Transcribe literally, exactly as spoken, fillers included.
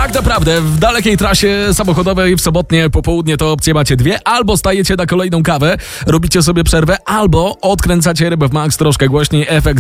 Tak naprawdę, w dalekiej trasie samochodowej w sobotnie popołudnie to opcje macie dwie. Albo stajecie na kolejną kawę, robicie sobie przerwę, albo odkręcacie rybę w max troszkę głośniej, efekt